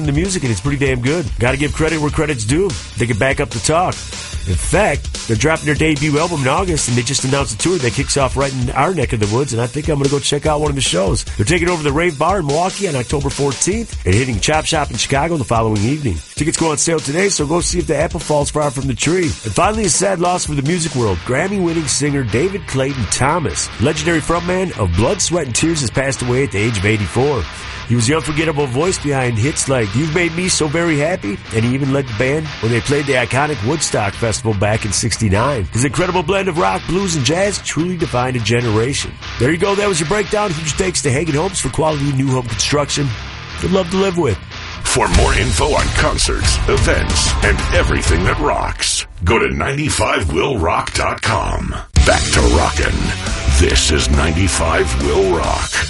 the music, and it's pretty damn good. Gotta give credit where credit's due. They can back up the talk. In fact, they're dropping their debut album in August, and they just announced a tour that kicks off right in our neck of the woods, and I think I'm going to go check out one of the shows. They're taking over the Rave Bar in Milwaukee on October 14th and hitting Chop Shop in Chicago the following evening. Tickets go on sale today, so go see if the apple falls far from the tree. And finally, a sad loss for the music world. Grammy-winning singer David Clayton Thomas, legendary frontman of Blood, Sweat, and Tears, has passed away at the age of 84. He was the unforgettable voice behind hits like You've Made Me So Very Happy, and he even led the band when they played the iconic Woodstock Festival back in '69. His incredible blend of rock, blues, and jazz truly defined a generation. There you go, that was your breakdown. Huge thanks to Hagen Homes for quality new home construction. Good love to live with. For more info on concerts, events, and everything that rocks, go to 95willrock.com. Back to rockin'. This is 95 Will Rock.